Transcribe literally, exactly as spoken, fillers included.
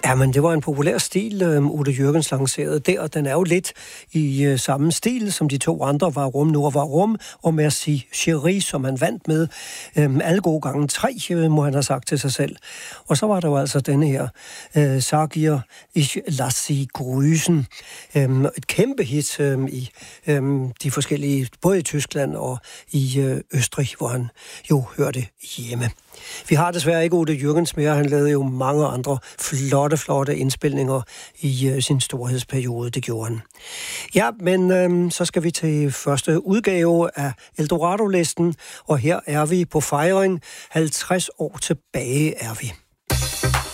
Ja, men det var en populær stil, um, Udo Jürgens lancerede der, og den er jo lidt i uh, samme stil, som de to andre var Rum, Nord var Rum, og Merci Chérie, som han vandt med. Um, alle gode gange tre, må han have sagt til sig selv. Og så var der jo altså denne her, uh, Sagir Ich lass sie grüßen. Um, et kæmpe hit um, i um, de forskellige, både i Tyskland og i uh, Østrig, hvor han jo hørte hjemme. Vi har desværre ikke Udo Jürgens mere. Han lavede jo mange andre flotte, flotte indspilninger i øh, sin storhedsperiode. Det gjorde han. Ja, men øh, så skal vi til første udgave af Eldorado-listen, og her er vi på fejring. halvtreds år tilbage er vi.